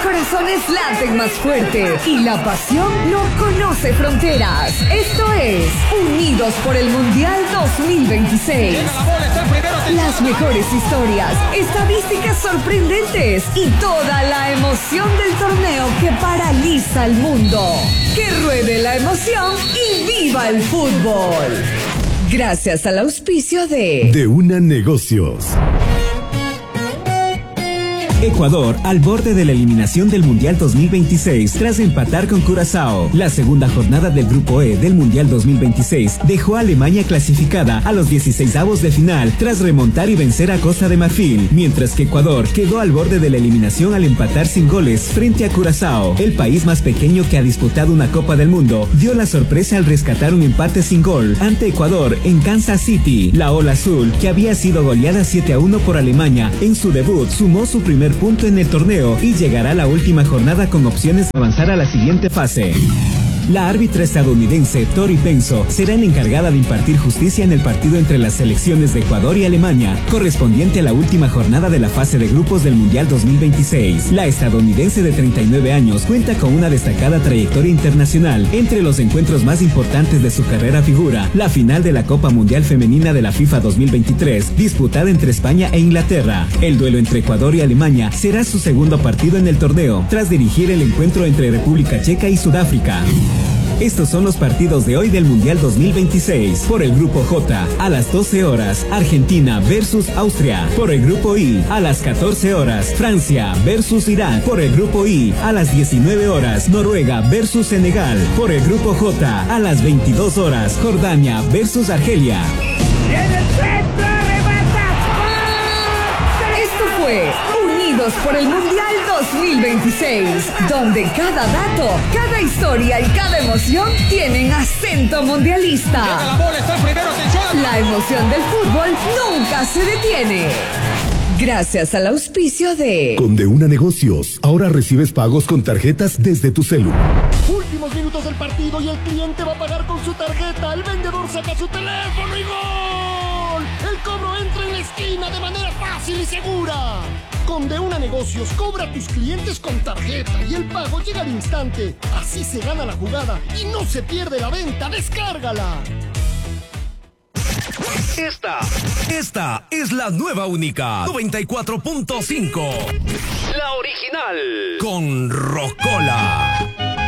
corazones laten más fuerte y la pasión no conoce fronteras. Esto es Unidos por el Mundial 2026. Las mejores historias, estadísticas sorprendentes y toda la emoción del torneo que paraliza el mundo. Que ruede la emoción y viva el fútbol. Gracias al auspicio de Una Negocios. Ecuador al borde de la eliminación del Mundial 2026 tras empatar con Curazao. La segunda jornada del Grupo E del Mundial 2026 dejó a Alemania clasificada a los 16avos de final tras remontar y vencer a Costa de Marfil, mientras que Ecuador quedó al borde de la eliminación al empatar sin goles frente a Curazao. El país más pequeño que ha disputado una Copa del Mundo dio la sorpresa al rescatar un empate sin gol ante Ecuador en Kansas City. La Ola Azul, que había sido goleada 7-1 por Alemania en su debut, sumó su primer punto en el torneo y llegará a la última jornada con opciones de avanzar a la siguiente fase. La árbitra estadounidense Tori Penso será la encargada de impartir justicia en el partido entre las selecciones de Ecuador y Alemania, correspondiente a la última jornada de la fase de grupos del Mundial 2026. La estadounidense de 39 años cuenta con una destacada trayectoria internacional. Entre los encuentros más importantes de su carrera figura la final de la Copa Mundial Femenina de la FIFA 2023, disputada entre España e Inglaterra. El duelo entre Ecuador y Alemania será su segundo partido en el torneo, tras dirigir el encuentro entre República Checa y Sudáfrica. Estos son los partidos de hoy del Mundial 2026. Por el Grupo J, a las 12 horas, Argentina versus Austria. Por el Grupo I, a las 14 horas, Francia versus Irán. Por el Grupo I, a las 19 horas, Noruega versus Senegal. Por el Grupo J, a las 22 horas, Jordania versus Argelia. Esto fue Unidos por el Mundial 2026, donde cada dato, cada historia y cada emoción tienen acento mundialista. La emoción del fútbol nunca se detiene. Gracias al auspicio de Una Negocios. Ahora recibes pagos con tarjetas desde tu celu. Últimos minutos del partido y el cliente va a pagar con su tarjeta. El vendedor saca su teléfono y ¡gol! El cobro entra en la esquina de manera fácil y segura. Con Una Negocios, cobra a tus clientes con tarjeta y el pago llega al instante. Así se gana la jugada y no se pierde la venta. ¡Descárgala! Esta es la nueva única 94.5. La original con Rocola.